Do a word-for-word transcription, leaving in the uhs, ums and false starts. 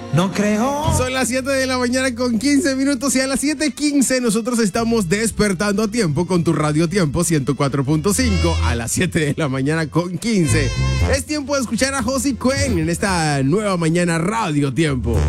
No creo. Son las siete de la mañana con quince minutos y a las siete quince nosotros estamos despertando a tiempo con tu Radio Tiempo ciento cuatro punto cinco a las siete de la mañana con quince. Es tiempo de escuchar a Josie Cuen en esta nueva mañana Radio Tiempo.